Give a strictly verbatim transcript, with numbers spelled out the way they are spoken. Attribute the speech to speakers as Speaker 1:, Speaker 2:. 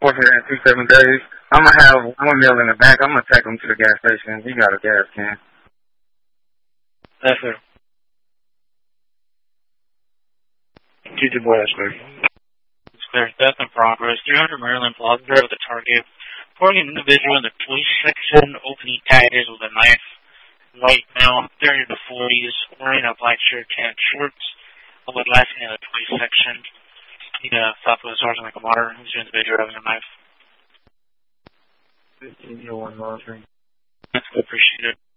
Speaker 1: here in two seven days. I'm gonna have one meal in the back. I'm gonna take him to the gas station. He got a gas can.
Speaker 2: That's it. Two Du Bois, clear.
Speaker 3: It's clear. Death in progress. three hundred Maryland Plaza Drive with a target. Reporting an individual in the toy section, opening tires with a knife. White male, thirty to forties, wearing a black shirt, tan shorts. With last in the toy section. Need a Southwest Sergeant like a water. Who's the individual having a knife?
Speaker 2: fifteen oh one monitoring.
Speaker 3: That's appreciated.